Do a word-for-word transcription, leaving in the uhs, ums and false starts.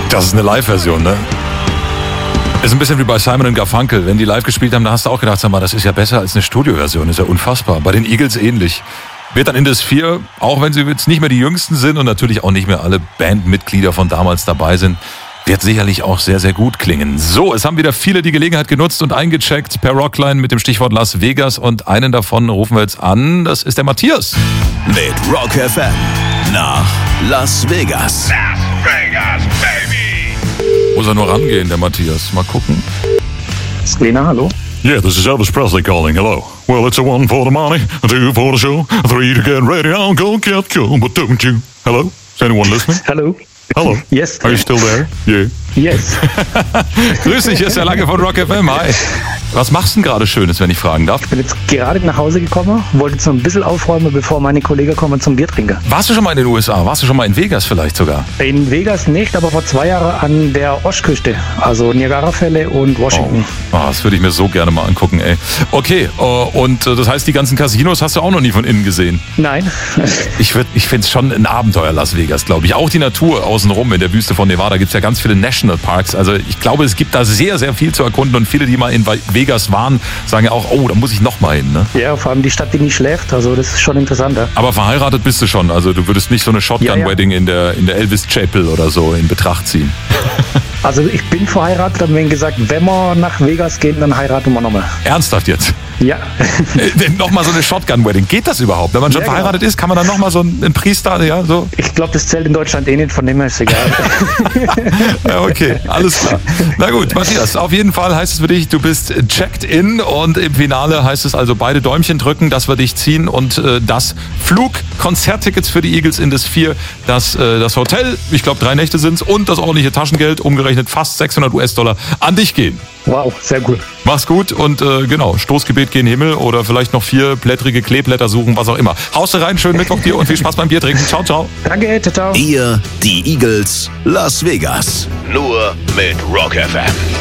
Das ist eine Live-Version, ne? Ist ein bisschen wie bei Simon und Garfunkel. Wenn die live gespielt haben, da hast du auch gedacht, sag mal, das ist ja besser als eine Studioversion. Ist ja unfassbar. Bei den Eagles ähnlich. Wird dann in das vier, auch wenn sie jetzt nicht mehr die Jüngsten sind und natürlich auch nicht mehr alle Bandmitglieder von damals dabei sind, wird sicherlich auch sehr, sehr gut klingen. So, es haben wieder viele die Gelegenheit genutzt und eingecheckt per Rockline mit dem Stichwort Las Vegas und einen davon rufen wir jetzt an. Das ist der Matthias. Mit Rock F M nach Las Vegas. Las Vegas, baby! Muss er nur rangehen, der Matthias. Mal gucken. Sklena, hallo? Yeah, this is Elvis Presley calling. Hello. Well, it's a one for the money, a two for the show, a three to get ready. I'll go get you, but don't you? Hello? Is anyone listening? Hello? Hello? Yes. Are you still there? Yeah. Yes. Grüß dich, hier ist der Lange von Rock F M. Hi. Was machst du denn gerade Schönes, wenn ich fragen darf? Ich bin jetzt gerade nach Hause gekommen, wollte jetzt noch ein bisschen aufräumen, bevor meine Kollegen kommen zum Bier trinken. Warst du schon mal in den U S A? Warst du schon mal in Vegas vielleicht sogar? In Vegas nicht, aber vor zwei Jahren an der Ostküste, also Niagara-Fälle und Washington. Oh, oh, das würde ich mir so gerne mal angucken, ey. Okay, uh, und uh, das heißt, die ganzen Casinos hast du auch noch nie von innen gesehen? Nein. Ich, würd, ich finde es schon ein Abenteuer, Las Vegas, glaube ich. Auch die Natur außenrum in der Wüste von Nevada gibt es ja ganz viele Nationalparks. Also ich glaube, es gibt da sehr, sehr viel zu erkunden und viele, die mal in Vegas waren, sagen ja auch, oh, da muss ich noch mal hin. Ne? Ja, vor allem die Stadt, die nie schläft, also das ist schon interessant. Ja. Aber verheiratet bist du schon, also du würdest nicht so eine Shotgun-Wedding ja, ja. in der, in der Elvis Chapel oder so in Betracht ziehen. Also ich bin verheiratet, haben wir gesagt, wenn wir nach Vegas gehen, dann heiraten wir nochmal. Ernsthaft jetzt? Ja. äh, nochmal so eine Shotgun-Wedding. Geht das überhaupt? Wenn man schon ja, verheiratet genau. ist, kann man dann nochmal so einen, einen Priester, ja, so? Ich glaube, das zählt in Deutschland eh nicht, von dem her ist egal. Ja, okay, alles klar. Na gut, Matthias, auf jeden Fall heißt es für dich, du bist checked in und im Finale heißt es also beide Däumchen drücken, dass wir dich ziehen und äh, das Flug-Konzerttickets für die Eagles in das vier, das, äh, das Hotel, ich glaube drei Nächte sind's und das ordentliche Taschengeld, umgerechnet fast sechshundert US-Dollar, an dich gehen. Wow, sehr gut. Mach's gut und äh, genau, Stoßgebet gen Himmel oder vielleicht noch vier blättrige Kleeblätter suchen, was auch immer. Haust du rein, schönen Mittwoch dir und viel Spaß beim Bier trinken. Ciao, ciao. Danke, ciao, ciao. Ihr, die Eagles, Las Vegas. Nur mit Rock F M.